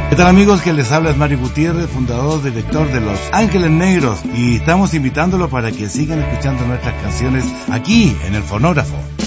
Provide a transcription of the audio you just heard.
¿Qué tal, amigos? Que les habla es Mario Gutiérrez, fundador, director de Los Ángeles Negros, y estamos invitándolo para que sigan escuchando nuestras canciones aquí en el Fonógrafo.